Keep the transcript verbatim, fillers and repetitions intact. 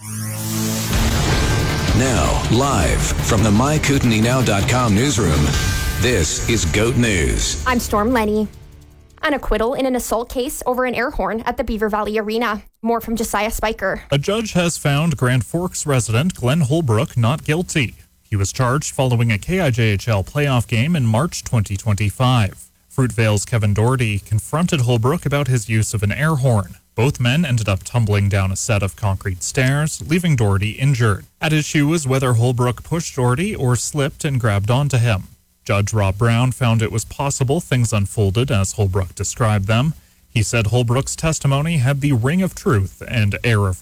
Now, live from the my kootenai now dot com newsroom, this is GOAT News. I'm Storm Lenny. An acquittal in an assault case over an air horn at the Beaver Valley Arena. More from Josiah Spiker. A judge has found Grand Forks resident Glenn Holbrook not guilty. He was charged following a K I J H L playoff game in March twenty twenty-five. Fruitvale's Kevin Doherty confronted Holbrook about his use of an air horn. Both men ended up tumbling down a set of concrete stairs, leaving Doherty injured. At issue was whether Holbrook pushed Doherty or slipped and grabbed onto him. Judge Rob Brown found it was possible things unfolded as Holbrook described them. He said Holbrook's testimony had the ring of truth and air of